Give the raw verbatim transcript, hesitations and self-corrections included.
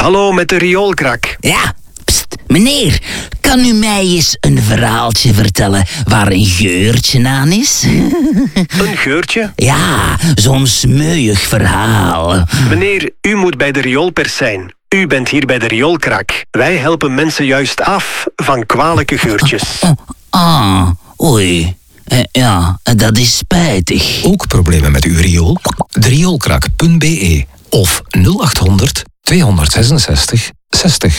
Hallo, met de rioolkrak. Ja, pst, meneer, kan u mij eens een verhaaltje vertellen waar een geurtje aan is? Een geurtje? Ja, zo'n smeuig verhaal. Meneer, u moet bij de rioolpers zijn. U bent hier bij de rioolkrak. Wij helpen mensen juist af van kwalijke geurtjes. Oh, ah, oei. Eh, ja, dat is spijtig. Ook problemen met uw riool? drioolkrak punt be of nul acht honderd tweehonderdzesenzestig zestig.